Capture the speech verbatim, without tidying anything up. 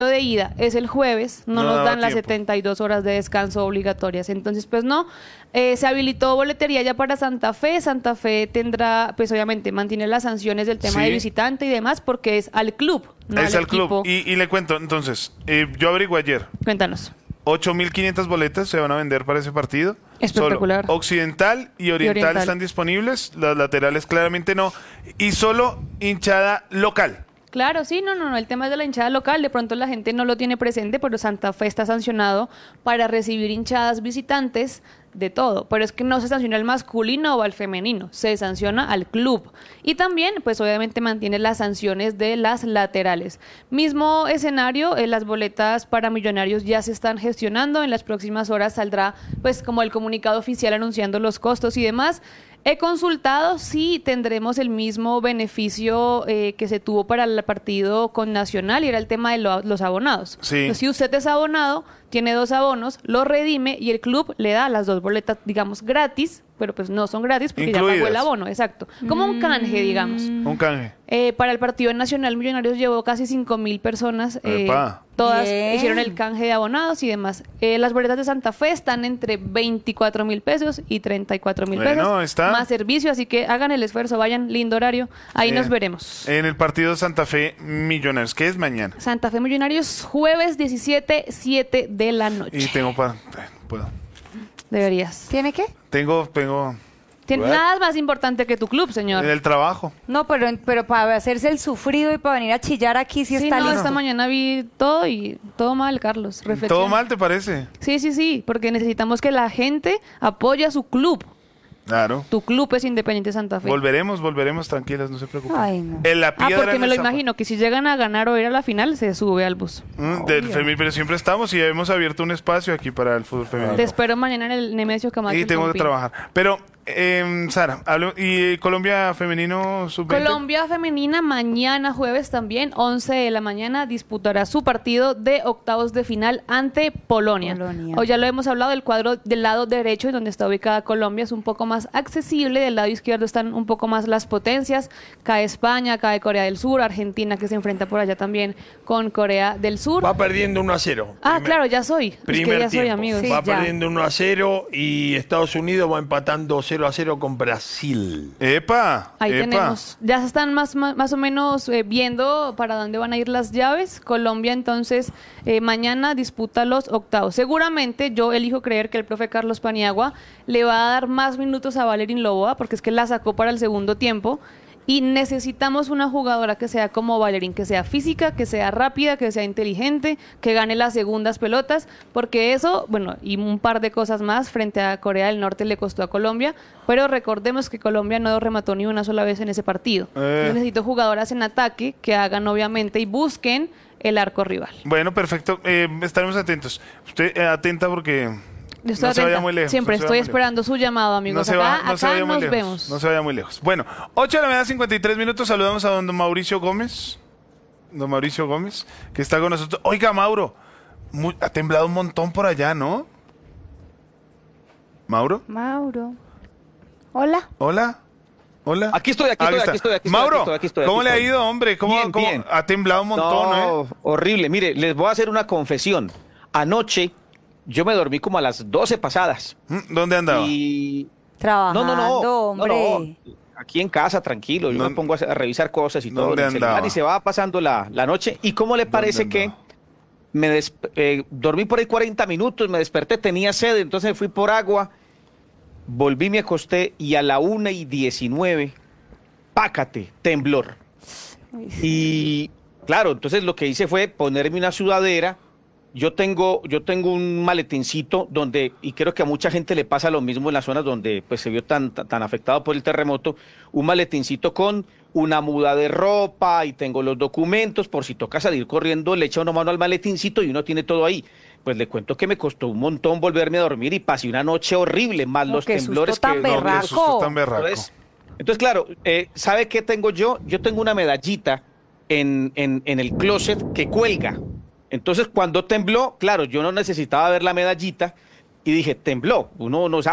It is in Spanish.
de ida es el jueves, no, No nos dan las tiempo. setenta y dos horas de descanso obligatorias. Entonces, pues no, eh, se habilitó boletería ya para Santa Fe. Santa Fe tendrá, pues obviamente, mantiene las sanciones del tema Sí. de visitante y demás, porque es al club, no Es al el club. equipo. Y, y le cuento, entonces, eh, yo averigué ayer, Cuéntanos. ocho mil quinientas boletas se van a vender para ese partido. Espectacular. Solo Occidental y oriental, Y oriental. están disponibles, las laterales claramente no. Y solo hinchada local. Claro, sí, no, no, no, el tema es de la hinchada local, de pronto la gente no lo tiene presente, pero Santa Fe está sancionado para recibir hinchadas visitantes de todo, pero es que no se sanciona al masculino o al femenino, se sanciona al club. Y también, pues obviamente mantiene las sanciones de las laterales. Mismo escenario, eh, las boletas para Millonarios ya se están gestionando, en las próximas horas saldrá pues como el comunicado oficial anunciando los costos y demás. He consultado si tendremos el mismo beneficio eh, que se tuvo para el partido con Nacional, y era el tema de lo- los abonados. Sí. Entonces, si usted es abonado, tiene dos abonos, lo redime y el club le da las dos boletas, digamos, gratis, pero pues no son gratis porque ya pagó el Incluidas. abono, exacto. Como un canje, digamos. Un canje. Eh, para el partido Nacional, Millonarios llevó casi cinco mil personas. eh, Epa. todas Bien. hicieron el canje de abonados y demás. Eh, las boletas de Santa Fe están entre veinticuatro mil pesos y treinta y cuatro mil Bueno, pesos. está. Más servicio, así que hagan el esfuerzo, vayan, lindo horario. Ahí Eh, nos veremos. En el partido Santa Fe Millonarios, que es mañana. Santa Fe Millonarios, jueves diecisiete, siete de la noche. Y tengo para... Puedo. Deberías. ¿Tiene qué? Tengo, tengo... Tien- What? Nada es más importante que tu club, señor. En el trabajo. No, pero, pero para hacerse el sufrido y para venir a chillar aquí sí Sí, está no, listo. esta mañana vi todo y todo mal, Carlos. Reflexiona. ¿Todo mal te parece? Sí, sí, sí, porque necesitamos que la gente apoye a su club. Claro. Tu club es Independiente Santa Fe. Volveremos, volveremos tranquilas, no se preocupen. Ay, no. En la Ah, piedra porque en me el lo zapato. imagino que si llegan a ganar o ir a la final, se sube al bus. Mm, del femenil, pero siempre estamos y hemos abierto un espacio aquí para el fútbol femenino. Te espero mañana en el Nemesio Camacho. Y en tengo que Campín. trabajar. Pero, eh, Sara, hablo- ¿y Colombia femenino sub veinte? Colombia femenina mañana jueves también, once de la mañana, disputará su partido de octavos de final ante Polonia. Polonia. Hoy ya lo hemos hablado, el cuadro del lado derecho, en donde está ubicada Colombia, es un poco más accesible, del lado izquierdo están un poco más las potencias, cae España, cae Corea del Sur, Argentina que se enfrenta por allá también con Corea del Sur. Va perdiendo uno a cero. Ah, Primer- claro, ya soy. Es que Primer ya soy, tiempo. amigos. Sí, va ya. perdiendo uno a cero y Estados Unidos va empatando cero a cero con Brasil. ¡Epa! Ahí ¡Epa! tenemos. Ya se están más, más, más o menos eh, viendo para dónde van a ir las llaves. Colombia entonces eh, mañana disputa los octavos. Seguramente yo elijo creer que el profe Carlos Paniagua le va a dar más minutos a Valerín Loboa, porque es que la sacó para el segundo tiempo. Y necesitamos una jugadora que sea como Valerín, que sea física, que sea rápida, que sea inteligente, que gane las segundas pelotas, porque eso, bueno, y un par de cosas más frente a Corea del Norte le costó a Colombia, pero recordemos que Colombia no remató ni una sola vez en ese partido. Eh. Yo necesito jugadoras en ataque que hagan obviamente y busquen el arco rival. Bueno, perfecto. Eh, estaremos atentos. Usted eh, atenta porque Yo estoy no se vaya atenta. muy lejos. Siempre no se estoy vaya muy esperando su llamado, lejos. amigos. No se, acá va, no se acá vaya muy nos lejos. vemos. No se vaya muy lejos. Bueno, ocho de la mañana, cincuenta y tres minutos. Saludamos a don Mauricio Gómez. Don Mauricio Gómez, que está con nosotros. Oiga, Mauro, mu- ha temblado un montón por allá, ¿no? ¿Mauro? Mauro. Hola. ¿Hola? ¿Hola? Aquí estoy, aquí estoy, está. aquí estoy, aquí estoy, Mauro, aquí estoy, aquí estoy, ¿cómo aquí le ha estoy. ido, hombre? ¿Cómo, Bien, cómo- bien. ha temblado un montón, No, eh? horrible. Mire, les voy a hacer una confesión. Anoche yo me dormí como a las doce pasadas. ¿Mm? ¿Dónde andaba? Y... Trabajando, No, no, no. no, hombre. no. Aquí en casa, tranquilo. Yo ¿Dónde- me pongo a, a revisar cosas y todo ¿Dónde en el celular andaba? y se va pasando la, la noche. ¿Y cómo le parece que andaba? me des- eh, dormí por ahí cuarenta minutos, me desperté, tenía sed, entonces fui por agua, volví, me acosté y a la una y diecinueve, pácate, temblor. Y claro, entonces lo que hice fue ponerme una sudadera. Yo tengo, yo tengo un maletincito donde, y creo que a mucha gente le pasa lo mismo en las zonas donde pues, se vio tan, tan, tan afectado por el terremoto, un maletincito con una muda de ropa y tengo los documentos, por si toca salir corriendo, le echa una mano al maletincito y uno tiene todo ahí. Pues le cuento que me costó un montón volverme a dormir y pasé una noche horrible, más No, los qué susto temblores tan que... No, berraco. qué susto tan berraco. Entonces, entonces, claro, eh, ¿sabe qué tengo yo? Yo tengo una medallita en, en, en el closet que cuelga. Entonces, cuando tembló, claro, yo no necesitaba ver la medallita y dije, tembló. Uno no sabe.